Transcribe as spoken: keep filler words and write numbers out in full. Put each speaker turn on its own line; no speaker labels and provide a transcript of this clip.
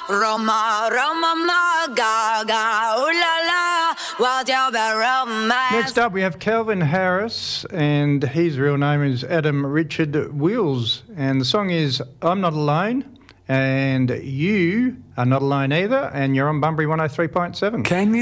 Roma, Roma, ma, ga, ga, ooh la la, what's your romance?
Next up we have Calvin Harris, and his real name is Adam Richard Wills, and the song is I'm Not Alone, and you are not alone either, and you're on Bunbury one oh three point seven.
Can